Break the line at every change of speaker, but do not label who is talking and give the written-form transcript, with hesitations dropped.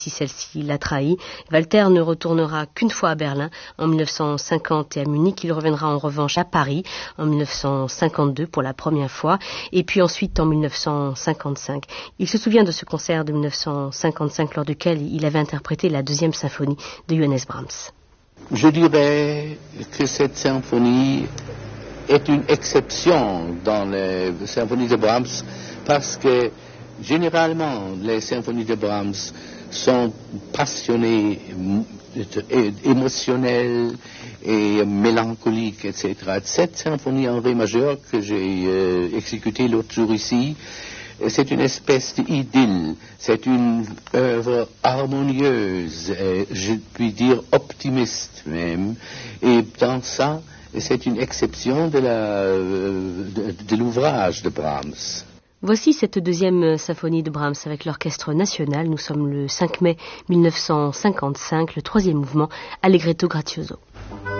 Si celle-ci l'a trahi, Walter ne retournera qu'une fois à Berlin en 1950 et à Munich. Il reviendra en revanche à Paris en 1952 pour la première fois et puis ensuite en 1955. Il se souvient de ce concert de 1955 lors duquel il avait interprété la deuxième symphonie de Johannes Brahms.
Je dirais que cette symphonie est une exception dans les symphonies de Brahms parce que généralement les symphonies de Brahms sont passionnées, émotionnelles et mélancoliques, etc. Cette symphonie en ré majeur que j'ai exécutée l'autre jour ici, c'est une espèce d'idylle, c'est une œuvre harmonieuse, je puis dire optimiste même, et dans ça, c'est une exception de l'ouvrage de Brahms.
Voici cette deuxième symphonie de Brahms avec l'Orchestre National. Nous sommes le 5 mai 1955, le troisième mouvement, Allegretto grazioso.